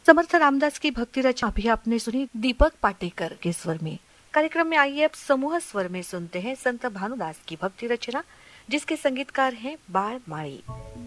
समर्थ रामदास की भक्ति रचना अभी आपने सुनी दीपक पाटेकर के स्वर में। कार्यक्रम में आइए अब समूह स्वर में सुनते हैं संत भानुदास की भक्ति रचना, जिसके संगीतकार हैं बाळ माळी।